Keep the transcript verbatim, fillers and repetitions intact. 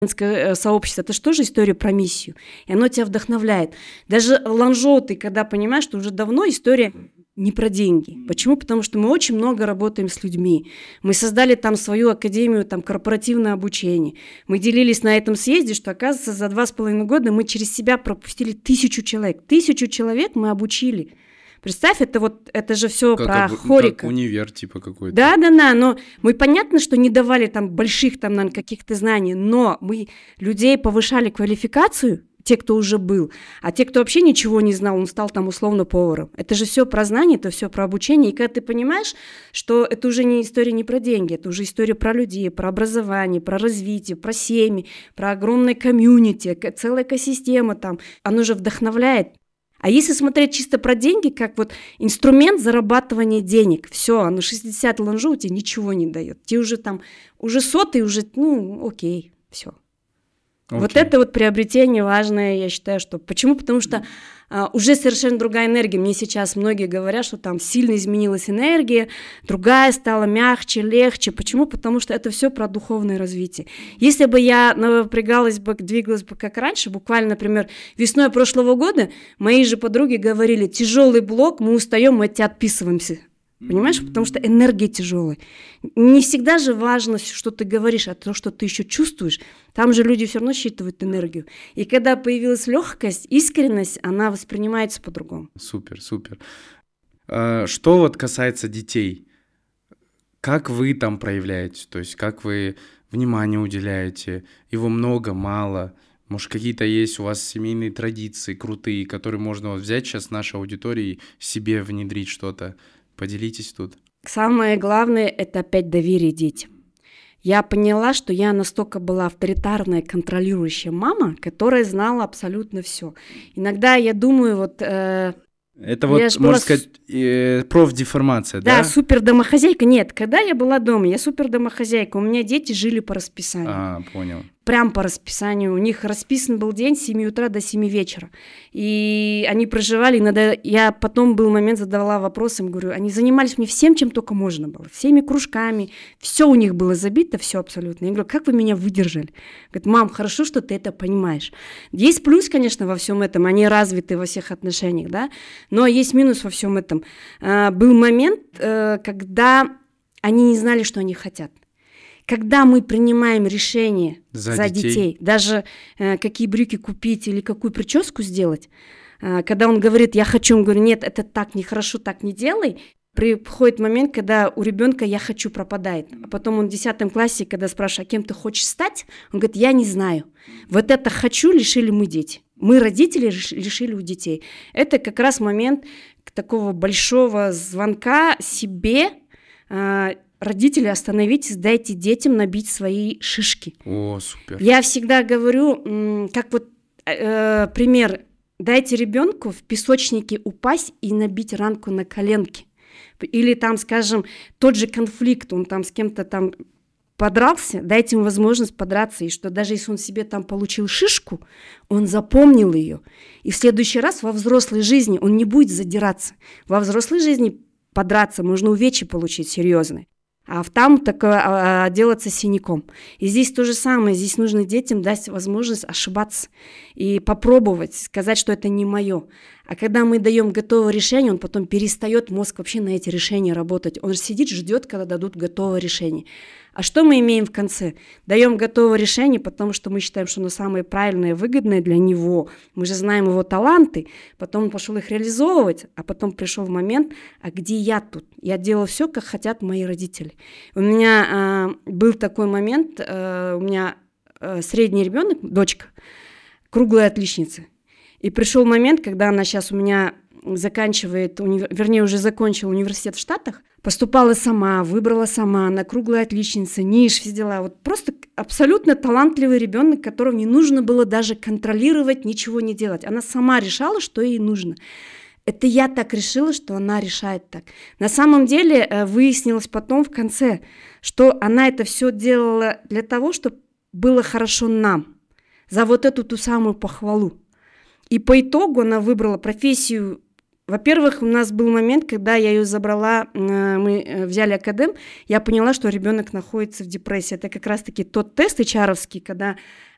сообщество, это же тоже история про миссию, и оно тебя вдохновляет. Даже Ланжоу, ты когда понимаешь, что уже давно история не про деньги. Почему? Потому что мы очень много работаем с людьми. Мы создали там свою академию, там корпоративное обучение. Мы делились на этом съезде, что, оказывается, за два с половиной года мы через себя пропустили тысячу человек. Тысячу человек мы обучили. Представь, это вот, это же все как, про как, хорика. Как универ типа какой-то. Да, да, да, но мы понятно, что не давали там больших там, наверное, каких-то знаний, но мы людей повышали квалификацию, те, кто уже был, а те, кто вообще ничего не знал, он стал там условно поваром. Это же все про знания, это все про обучение, и когда ты понимаешь, что это уже не история не про деньги, это уже история про людей, про образование, про развитие, про семьи, про огромное комьюнити, целая экосистема там, оно же вдохновляет. А если смотреть чисто про деньги, как вот инструмент зарабатывания денег, все, оно шестьдесят Ланжоу тебе ничего не дает. Тебе уже там, уже сотый, уже, ну, окей, все. Okay. Вот это вот приобретение важное, я считаю, что... Почему? Потому что а, уже совершенно другая энергия. Мне сейчас многие говорят, что там сильно изменилась энергия, другая стала мягче, легче. Почему? Потому что это все про духовное развитие. Если бы я напрягалась бы, двигалась бы как раньше, буквально, например, весной прошлого года, мои же подруги говорили: тяжелый блок, мы устаем, мы от тебя отписываемся. Понимаешь? Потому что энергия тяжелая. Не всегда же важно, что ты говоришь, а то, что ты еще чувствуешь. Там же люди все равно считывают энергию. И когда появилась легкость, искренность, она воспринимается по-другому. Супер, супер. Что вот касается детей, как вы там проявляете? То есть как вы внимание уделяете? Его много, мало? Может, какие-то есть у вас семейные традиции крутые, которые можно вот взять сейчас в нашей аудитории, себе внедрить что-то? Поделитесь тут. Самое главное – это опять доверие детям. Я поняла, что я настолько была авторитарная, контролирующая мама, которая знала абсолютно все. Иногда я думаю, вот... Э, это вот, можно была... сказать, э, профдеформация, да? Да, супердомохозяйка. Нет, когда я была дома, я супердомохозяйка. У меня дети жили по расписанию. А, понял. Прям по расписанию. У них расписан был день с семи утра до семи вечера. И они проживали, иногда я потом был момент, задавала вопросы, им говорю, они занимались мне всем, чем только можно было, всеми кружками, все у них было забито, все абсолютно. Я говорю, как вы меня выдержали? Говорит, мам, хорошо, что ты это понимаешь. Есть плюс, конечно, во всем этом, они развиты во всех отношениях, да, но есть минус во всем этом. А, был момент, а, когда они не знали, что они хотят. Когда мы принимаем решение за, за детей. детей, даже э, какие брюки купить или какую прическу сделать, э, когда он говорит, я хочу, он говорит, нет, это так нехорошо, так не делай, приходит момент, когда у ребенка я хочу пропадает. А потом он в десятом классе, когда спрашивает, а кем ты хочешь стать, он говорит, я не знаю. Вот это хочу лишили мы дети. Мы, родители, лишили у детей. Это как раз момент такого большого звонка себе, э, родители, остановитесь, дайте детям набить свои шишки. О, супер. Я всегда говорю, как вот э, пример, дайте ребенку в песочнике упасть и набить ранку на коленке. Или там, скажем, тот же конфликт, он там с кем-то там подрался, дайте ему возможность подраться, и что даже если он себе там получил шишку, он запомнил ее. И в следующий раз во взрослой жизни он не будет задираться. Во взрослой жизни подраться, можно увечья получить серьезные. А там такое отделаться синяком. И здесь то же самое. Здесь нужно детям дать возможность ошибаться и попробовать, сказать, что это не мое. А когда мы даем готовое решение, он потом перестает мозг вообще на эти решения работать. Он же сидит, ждет, когда дадут готовое решение. А что мы имеем в конце? Даем готовое решение, потому что мы считаем, что оно самое правильное и выгодное для него. Мы же знаем его таланты. Потом он пошел их реализовывать, а потом пришел момент, а где я тут? Я делала все, как хотят мои родители. У меня э, был такой момент, э, у меня э, средний ребенок, дочка, круглая отличница. И пришел момент, когда она сейчас у меня заканчивает, универ... вернее, уже закончила университет в Штатах, поступала сама, выбрала сама, она круглая отличница, ниш, все дела. Вот просто абсолютно талантливый ребенок, которого не нужно было даже контролировать, ничего не делать. Она сама решала, что ей нужно. Это я так решила, что она решает так. На самом деле выяснилось потом в конце, что она это все делала для того, чтобы было хорошо нам, за вот эту ту самую похвалу. И по итогу она выбрала профессию. Во-первых, у нас был момент, когда я ее забрала, мы взяли академ, я поняла, что ребенок находится в депрессии. Это как раз-таки тот тест эйч ар-овский, когда